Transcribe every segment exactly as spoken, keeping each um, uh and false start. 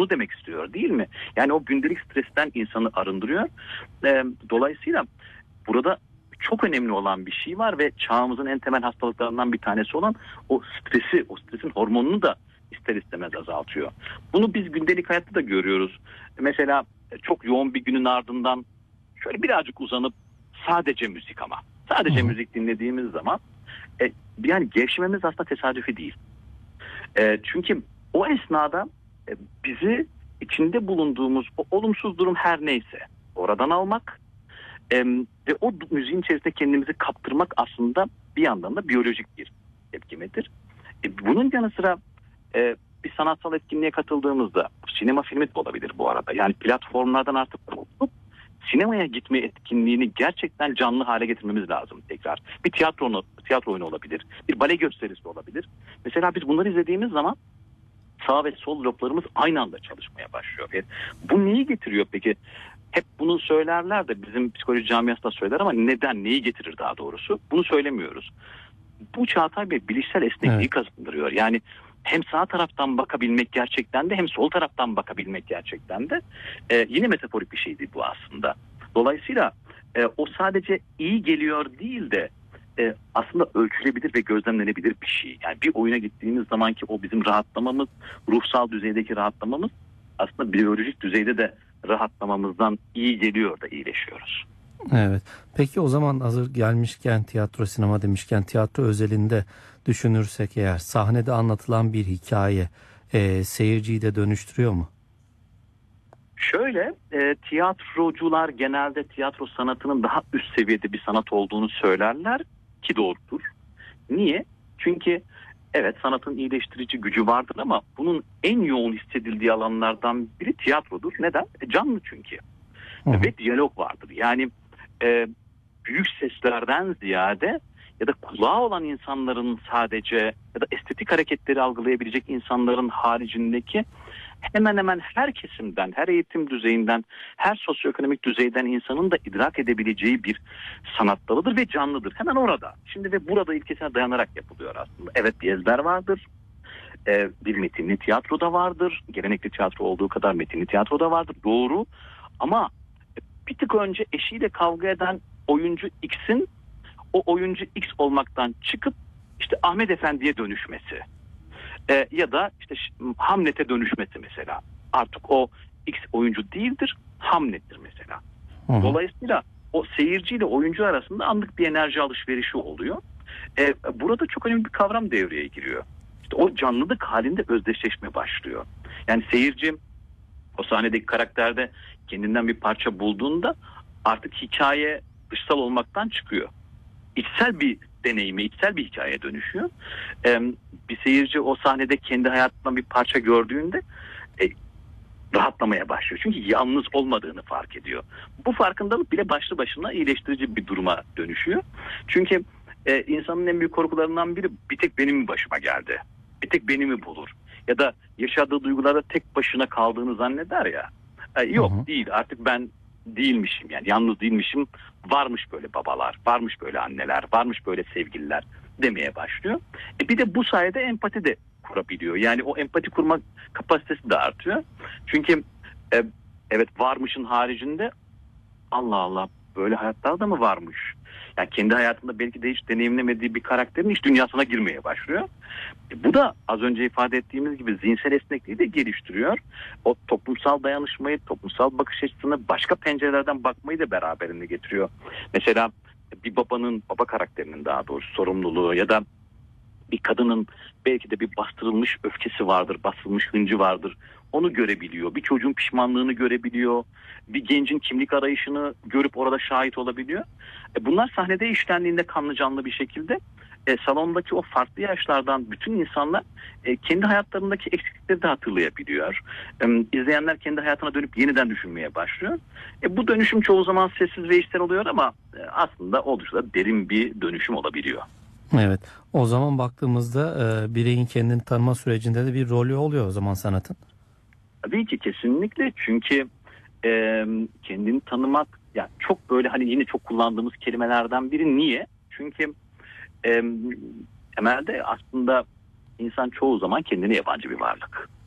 Bunu demek istiyor değil mi? Yani o gündelik stresten insanı arındırıyor. E, dolayısıyla burada çok önemli olan bir şey var ve çağımızın en temel hastalıklarından bir tanesi olan o stresi, o stresin hormonunu da ister istemez azaltıyor. Bunu biz gündelik hayatta da görüyoruz. Mesela çok yoğun bir günün ardından şöyle birazcık uzanıp sadece müzik ama sadece Hı hı. müzik dinlediğimiz zaman e, yani gevşememiz aslında tesadüfi değil. E, çünkü o esnada e, bizi içinde bulunduğumuz o olumsuz durum her neyse oradan almak e, ve o müziğin içerisinde kendimizi kaptırmak aslında bir yandan da biyolojik bir tepkimedir. E, bunun yanı sıra e, bir sanatsal etkinliğe katıldığımızda sinema filmi de olabilir bu arada. Yani platformlardan artık kurtulup sinemaya gitme etkinliğini gerçekten canlı hale getirmemiz lazım tekrar. Bir tiyatro, tiyatro oyunu olabilir. Bir bale gösterisi olabilir. Mesela biz bunları izlediğimiz zaman sağ ve sol loblarımız aynı anda çalışmaya başlıyor. Yani bu neyi getiriyor peki? Hep bunu söylerler de bizim psikoloji camiası da söyler ama neden, neyi getirir daha doğrusu? Bunu söylemiyoruz. Bu Çağatay Bey bilişsel esnekliği Evet. kazandırıyor. Yani hem sağ taraftan bakabilmek gerçekten de hem sol taraftan bakabilmek gerçekten de e, yine metaforik bir şeydi bu aslında. Dolayısıyla e, o sadece iyi geliyor değil de e, aslında ölçülebilir ve gözlemlenebilir bir şey. Yani bir oyuna gittiğimiz zaman ki o bizim rahatlamamız, ruhsal düzeydeki rahatlamamız aslında biyolojik düzeyde de rahatlamamızdan iyi geliyor da iyileşiyoruz. Evet. Peki o zaman hazır gelmişken tiyatro, sinema demişken tiyatro özelinde düşünürsek eğer sahnede anlatılan bir hikaye e, seyirciyi de dönüştürüyor mu? Şöyle e, tiyatrocular genelde tiyatro sanatının daha üst seviyede bir sanat olduğunu söylerler ki doğrudur. Niye? Çünkü evet sanatın iyileştirici gücü vardır ama bunun en yoğun hissedildiği alanlardan biri tiyatrodur. Neden? E, canlı çünkü. Hı hı. Ve diyalog vardır. Yani e, büyük seslerden ziyade ya da kulağı olan insanların sadece ya da estetik hareketleri algılayabilecek insanların haricindeki hemen hemen her kesimden, her eğitim düzeyinden, her sosyoekonomik düzeyden insanın da idrak edebileceği bir sanat dalıdır ve canlıdır. Hemen orada. Şimdi ve burada ilkesine dayanarak yapılıyor aslında. Evet bir ezber vardır. Ee, bir metinli tiyatro da vardır. Gelenekli tiyatro olduğu kadar metinli tiyatro da vardır. Doğru. Ama bir tık önce eşiyle kavga eden oyuncu X'in o oyuncu X olmaktan çıkıp işte Ahmet Efendi'ye dönüşmesi. Ee, ya da işte Hamlet'e dönüşmesi mesela. Artık o X oyuncu değildir, Hamlet'tir mesela. Hı hı. Dolayısıyla o seyirciyle oyuncu arasında anlık bir enerji alışverişi oluyor. Ee, burada çok önemli bir kavram devreye giriyor. İşte o canlılık halinde özdeşleşme başlıyor. Yani seyirci o sahnedeki karakterde kendinden bir parça bulduğunda artık hikaye dışsal olmaktan çıkıyor. İçsel bir deneyime, içsel bir hikayeye dönüşüyor. Ee, bir seyirci o sahnede kendi hayatından bir parça gördüğünde e, rahatlamaya başlıyor. Çünkü yalnız olmadığını fark ediyor. Bu farkındalık bile başlı başına iyileştirici bir duruma dönüşüyor. Çünkü e, insanın en büyük korkularından biri bir tek benim mi başıma geldi? Bir tek beni mi bulur? Ya da yaşadığı duygularda tek başına kaldığını zanneder ya. E, yok Hı hı. değil artık ben değilmişim yani yalnız değilmişim. Varmış böyle babalar, varmış böyle anneler, varmış böyle sevgililer demeye başlıyor. E bir de bu sayede empati de kurabiliyor. Yani o empati kurma kapasitesi de artıyor. Çünkü e, evet varmışın haricinde Allah Allah böyle hayatlar da mı varmış? Yani kendi hayatında belki de hiç deneyimlemediği bir karakterin iç dünyasına girmeye başlıyor. E, bu da az önce ifade ettiğimiz gibi zihinsel esnekliği de geliştiriyor. O toplumsal dayanışmayı, toplumsal bakış açısını başka pencerelerden bakmayı da beraberinde getiriyor. Mesela bir babanın, baba karakterinin daha doğrusu sorumluluğu ya da bir kadının belki de bir bastırılmış öfkesi vardır, bastırılmış hıncı vardır. Onu görebiliyor. Bir çocuğun pişmanlığını görebiliyor. Bir gencin kimlik arayışını görüp orada şahit olabiliyor. E bunlar sahnede işlendiğinde kanlı canlı bir şekilde e, salondaki o farklı yaşlardan bütün insanlar e, kendi hayatlarındaki eksiklikleri de hatırlayabiliyor. E, izleyenler kendi hayatına dönüp yeniden düşünmeye başlıyor. E, bu dönüşüm çoğu zaman sessiz ve içsel oluyor ama e, aslında oldukça derin bir dönüşüm olabiliyor. Evet. O zaman baktığımızda e, bireyin kendini tanıma sürecinde de bir rolü oluyor o zaman sanatın. Tabii ki kesinlikle çünkü e, kendini tanımak ya çok böyle hani yine çok kullandığımız kelimelerden biri niye? Çünkü e, temelde aslında insan çoğu zaman kendine yabancı bir varlık.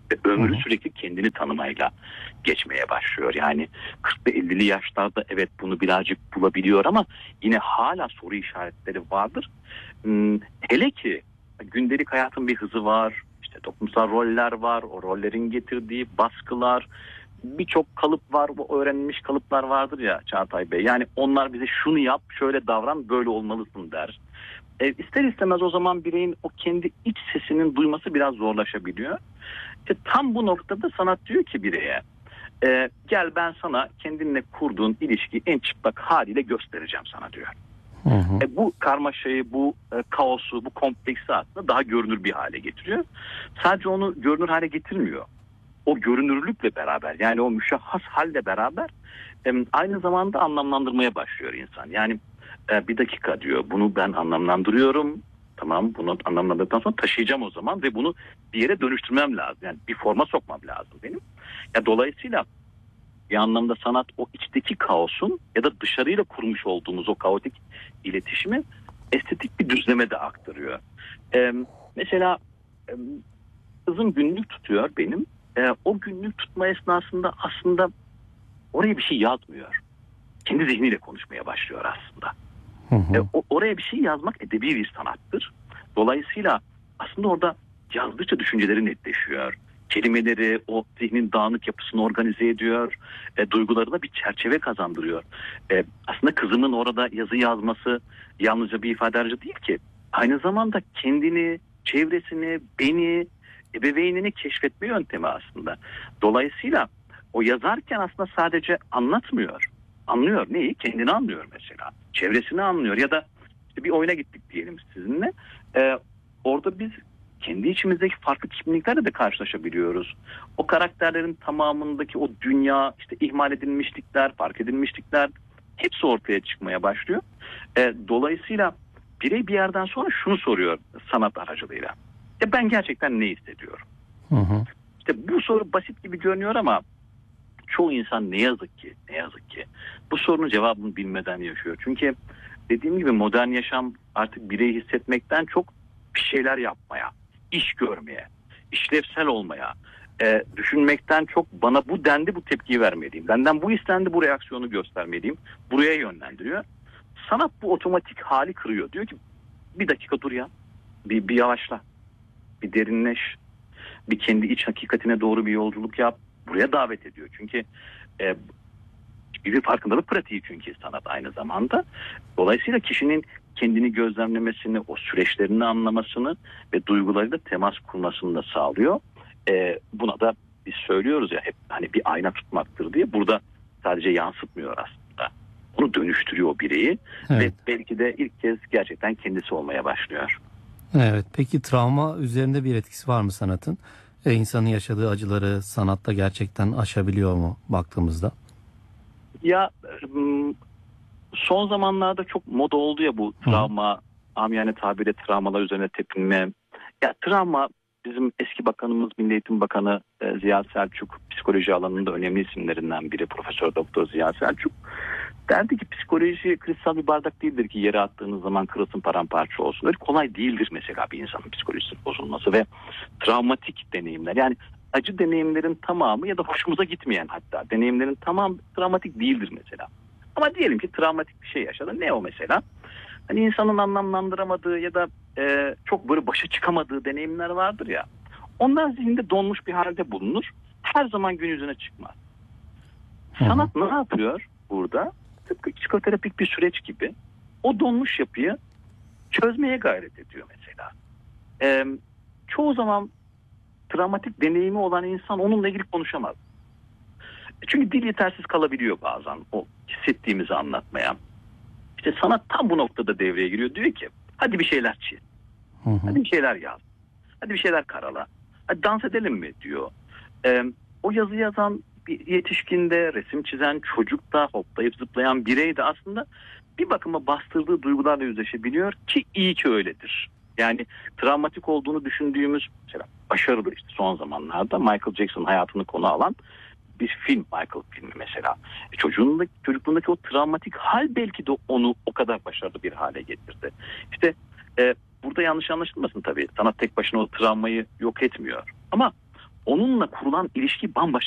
Ve ömrü Hı hı. sürekli kendini tanımayla geçmeye başlıyor. Yani kırklı ellili yaşlarda evet bunu birazcık bulabiliyor ama yine hala soru işaretleri vardır. Hmm, Hele ki gündelik hayatın bir hızı var. İşte toplumsal roller var. O rollerin getirdiği baskılar, birçok kalıp var. Bu öğrenilmiş kalıplar vardır ya Çağatay Bey. Yani onlar bize şunu yap, şöyle davran, böyle olmalısın der. E, ister istemez o zaman bireyin o kendi iç sesinin duyması biraz zorlaşabiliyor. İşte tam bu noktada sanat diyor ki bireye, e, gel ben sana kendinle kurduğun ilişkiyi en çıplak haliyle göstereceğim sana diyor. Hı hı. E, bu karmaşayı, bu e, kaosu, bu kompleksi aslında daha görünür bir hale getiriyor. Sadece onu görünür hale getirmiyor. O görünürlükle beraber, yani o müşahhas halle beraber e, aynı zamanda anlamlandırmaya başlıyor insan. Yani e, bir dakika diyor, bunu ben anlamlandırıyorum. Tamam, bunu anlamlandırdıktan sonra taşıyacağım o zaman ve bunu bir yere dönüştürmem lazım. Yani bir forma sokmam lazım benim. Ya dolayısıyla bir anlamda sanat o içteki kaosun ya da dışarıyla kurmuş olduğumuz o kaotik iletişimi estetik bir düzleme de aktarıyor. Ee, mesela e, kızım günlük tutuyor benim. Ee, o günlük tutma esnasında aslında oraya bir şey yazmıyor. Kendi zihniyle konuşmaya başlıyor aslında. Hı hı. E, o, oraya bir şey yazmak edebi bir sanattır. Dolayısıyla aslında orada yazdıkça düşünceleri netleşiyor. Kelimeleri, o zihnin dağınık yapısını organize ediyor. E, duygularına bir çerçeve kazandırıyor. E, aslında kızımın orada yazı yazması yalnızca bir ifade aracı değil ki. Aynı zamanda kendini, çevresini, beni, ebeveynini keşfetme yöntemi aslında. Dolayısıyla o yazarken aslında sadece anlatmıyor. Anlıyor neyi? Kendini anlıyor mesela. Çevresini anlıyor ya da işte bir oyuna gittik diyelim sizinle. Ee, orada biz kendi içimizdeki farklı kimliklerle de karşılaşabiliyoruz. O karakterlerin tamamındaki o dünya, işte ihmal edilmişlikler, fark edilmişlikler hepsi ortaya çıkmaya başlıyor. Ee, dolayısıyla birey bir yerden sonra şunu soruyor sanat aracılığıyla. Ya ben gerçekten ne hissediyorum? Hı hı. İşte bu soru basit gibi görünüyor ama çoğu insan ne yazık ki ne yazık ki bu sorunun cevabını bilmeden yaşıyor. Çünkü dediğim gibi modern yaşam artık bireyi hissetmekten çok bir şeyler yapmaya, iş görmeye, işlevsel olmaya, e, düşünmekten çok bana bu dendi bu tepkiyi vermeliyim. Benden bu istendi bu reaksiyonu göstermeliyim. Buraya yönlendiriyor. Sanat bu otomatik hali kırıyor. Diyor ki bir dakika dur ya. Bir, bir yavaşla. Bir derinleş. Bir kendi iç hakikatine doğru bir yolculuk yap. Buraya davet ediyor. Çünkü e, bir farkındalık pratiği çünkü sanat aynı zamanda. Dolayısıyla kişinin kendini gözlemlemesini, o süreçlerini anlamasını ve duygularıyla temas kurmasını da sağlıyor. E, buna da biz söylüyoruz ya hep hani bir ayna tutmaktır diye. Burada sadece yansıtmıyor aslında. Onu dönüştürüyor bireyi Evet. ve belki de ilk kez gerçekten kendisi olmaya başlıyor. Evet. Peki travma üzerinde bir etkisi var mı sanatın? E, insanın yaşadığı acıları sanatta gerçekten aşabiliyor mu baktığımızda? Ya son zamanlarda çok moda oldu ya bu travma, Hı. amiyane tabirle travmalar üzerine tepinme. Ya travma bizim eski bakanımız Milli Eğitim Bakanı e, Ziya Selçuk, psikoloji alanında önemli isimlerinden biri Profesör Doktor Ziya Selçuk. Derdi ki psikoloji kristal bir bardak değildir ki yere attığınız zaman kırılsın paramparça olsun. Öyle kolay değildir mesela bir insanın psikolojisinin bozulması ve travmatik deneyimler. Yani acı deneyimlerin tamamı ya da hoşumuza gitmeyen hatta deneyimlerin tamamı travmatik değildir mesela. Ama diyelim ki travmatik bir şey yaşadın. Ne o mesela? Hani insanın anlamlandıramadığı ya da e, çok böyle başa çıkamadığı deneyimler vardır ya. Onlar zihinde donmuş bir halde bulunur. Her zaman gün yüzüne çıkmaz. Hı hı. Sanat ne yapıyor burada? Tıpkı psikoterapik bir süreç gibi o donmuş yapıyı çözmeye gayret ediyor mesela. Ee, çoğu zaman travmatik deneyimi olan insan onunla ilgili konuşamaz. Çünkü dil yetersiz kalabiliyor bazen o hissettiğimizi anlatmaya. İşte sanat tam bu noktada devreye giriyor. Diyor ki hadi bir şeyler çiz. Hı hı. Hadi bir şeyler yaz. Hadi bir şeyler karala. Hadi dans edelim mi diyor. Ee, o yazı yazan bir yetişkinde, resim çizen çocuk da, hoplayıp zıplayan birey de aslında bir bakıma bastırdığı duygularla yüzleşebiliyor ki iyi ki öyledir. Yani travmatik olduğunu düşündüğümüz mesela başarılı işte son zamanlarda Michael Jackson hayatını konu alan bir film, Michael filmi mesela. Çocuğundaki, çocukluğundaki o travmatik hal belki de onu o kadar başarılı bir hale getirdi. İşte e, burada yanlış anlaşılmasın tabii. Sanat tek başına o travmayı yok etmiyor. Ama onunla kurulan ilişki bambaşka